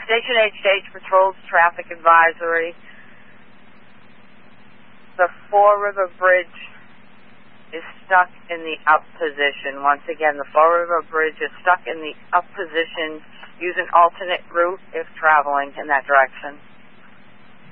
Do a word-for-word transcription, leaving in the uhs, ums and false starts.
Station H H patrols traffic advisory. The Fall River Bridge is stuck in the up position. Once again, the Fall River Bridge is stuck in the up position. Use an alternate route if traveling in that direction.